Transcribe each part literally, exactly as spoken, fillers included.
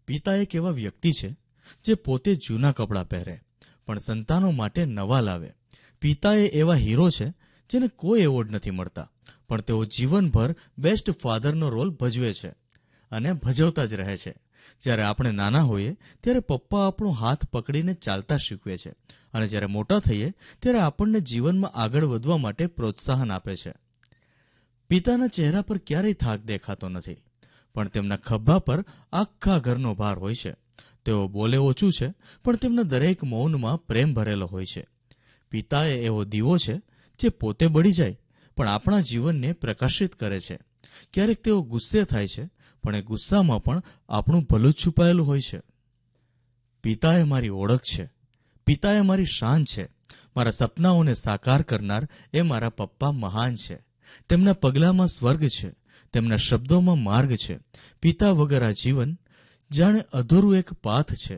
પિતા એક એવા વ્યક્તિ છે જે પોતે જૂના કપડાં પહેરે પણ સંતાનો માટે નવા લાવે. પિતા એ એવા હીરો છે જેને કોઈ એવોર્ડ નથી મળતા, પણ તેઓ જીવનભર બેસ્ટ ફાધરનો રોલ ભજવે છે અને ભજવતા જ રહે છે. જ્યારે આપણે નાના હોઈએ ત્યારે પપ્પા આપણો હાથ પકડીને ચાલતા શીખવે છે અને જ્યારે મોટા થઈએ ત્યારે આપણને જીવનમાં આગળ વધવા માટે પ્રોત્સાહન આપે છે. પિતાના ચહેરા પર ક્યારેય થાક દેખાતો નથી, પણ તેમના ખભા પર આખા ઘરનો ભાર હોય છે. તેઓ બોલે ઓછું છે, પણ તેમના દરેક મૌનમાં પ્રેમ ભરેલો હોય છે. પિતા એ એવો દીવો છે જે પોતે બળી જાય પણ આપણા જીવનને પ્રકાશિત કરે છે. ક્યારેક તેઓ ગુસ્સે થાય છે, પણ એ ગુસ્સામાં પણ આપણું ભલું જ છુપાયેલું હોય છે. પિતા એ મારી ઓળખ છે. પિતા એ મારી શાન છે. મારા સપનાઓને સાકાર કરનાર એ મારા પપ્પા મહાન છે. તેમના પગલામાં સ્વર્ગ છે, તેમના શબ્દોમાં માર્ગ છે. પિતા વગર આ જીવન જાણે અધૂરું એક પાથ છે.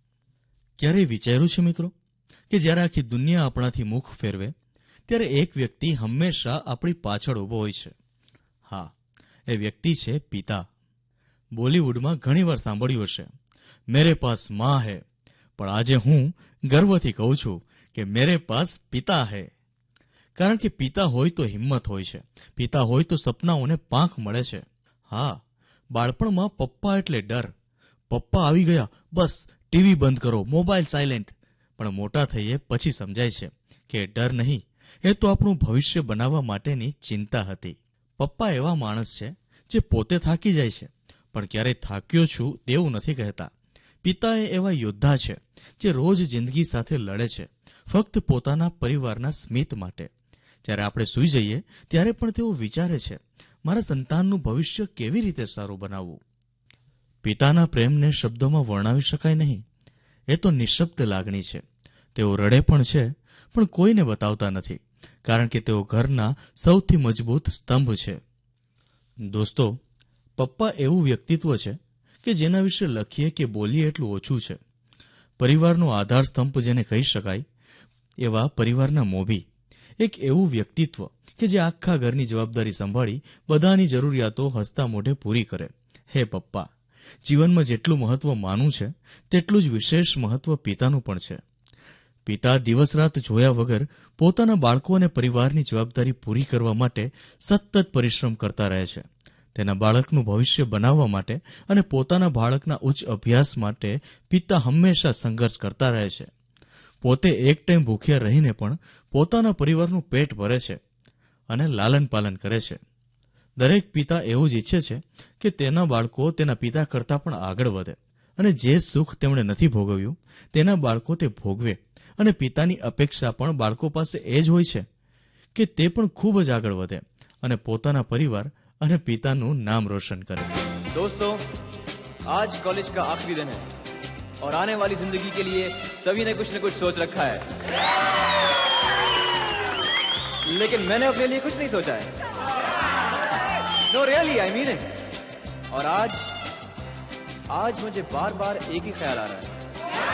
ક્યારેય વિચાર્યું છે મિત્રો કે જ્યારે આખી દુનિયા આપણાથી મુખ ફેરવે ત્યારે એક વ્યક્તિ હંમેશા આપણી પાછળ ઊભો હોય છે? હા, એ વ્યક્તિ છે પિતા. બોલિવૂડમાં ઘણીવાર સાંભળ્યું હશે, મેરે પાસ માં હૈ, પણ આજે હું ગર્વથી કહું છું કે મેરે પાસ પિતા હૈ. કારણ કે પિતા હોય તો હિંમત હોય છે. પિતા હોય તો સપનાઓને પાંખ મળે છે. હા, બાળપણમાં પપ્પા એટલે ડર. પપ્પા આવી ગયા, બસ ટીવી બંધ કરો, મોબાઈલ સાયલેન્ટ. પણ મોટા થઈએ પછી સમજાય છે કે ડર નહીં, એ તો આપણું ભવિષ્ય બનાવવા માટેની ચિંતા હતી. પપ્પા એવા માણસ છે જે પોતે થાકી જાય છે પણ ક્યારેય થાક્યો છું તેવું નથી કહેતા. પિતા એ એવા યોદ્ધા છે જે રોજ જિંદગી સાથે લડે છે, ફક્ત પોતાના પરિવારના સ્મિત માટે. જ્યારે આપણે સૂઈ જઈએ ત્યારે પણ તેઓ વિચારે છે, મારા સંતાનનું ભવિષ્ય કેવી રીતે સારું બનાવવું. પિતાના પ્રેમને શબ્દોમાં વર્ણવી શકાય નહીં. એ તો નિઃશબ્દ લાગણી છે. તેઓ રડે પણ છે પણ કોઈને બતાવતા નથી, કારણ કે તેઓ ઘરના સૌથી મજબૂત સ્તંભ છે. દોસ્તો, પપ્પા એવું વ્યક્તિત્વ છે કે જેના વિશે લખીએ કે બોલીએ એટલું ઓછું છે. પરિવારનો આધાર સ્તંભ જેને કહી શકાય, એવા પરિવારના મોભી. એક એવું વ્યક્તિત્વ કે જે આખા ઘરની જવાબદારી સંભાળી બધાની જરૂરિયાતો હસતા મોઢે પૂરી કરે. હે પપ્પા, જીવનમાં જેટલું મહત્વ માનું છે તેટલું જ વિશેષ મહત્વ પિતાનું પણ છે. પિતા દિવસ રાત જોયા વગર પોતાના બાળકો અને પરિવારની જવાબદારી પૂરી કરવા માટે સતત પરિશ્રમ કરતા રહે છે. તેના બાળકનું ભવિષ્ય બનાવવા માટે અને પોતાના બાળકના ઉચ્ચ અભ્યાસ માટે પિતા હંમેશા સંઘર્ષ કરતા રહે છે. પોતે એક ટાઈમ ભૂખ્યા રહીને પણ પોતાના પરિવારનું પેટ ભરે છે અને લાલન પાલન કરે છે. દરેક પિતા એવું જ ઈચ્છે છે કે તેના બાળકો તેના પિતા કરતાં પણ આગળ વધે અને જે સુખ તેમણે નથી ભોગવ્યું તેના બાળકો તે ભોગવે. અને પિતાની અપેક્ષા પણ બાળકો પાસે એ જ હોય છે કે તે પણ ખૂબ જ આગળ વધે અને પોતાના પરિવાર અને पिताનું नाम रोशन करे। दोस्तों, आज कॉलेज का आखिरी दिन है और आने वाली जिंदगी के लिए सभी ने कुछ न कुछ सोच रखा है, लेकिन मैंने अपने लिए कुछ नहीं सोचा है। No really, I mean it. और आज आज मुझे बार बार एक ही ख्याल आ रहा है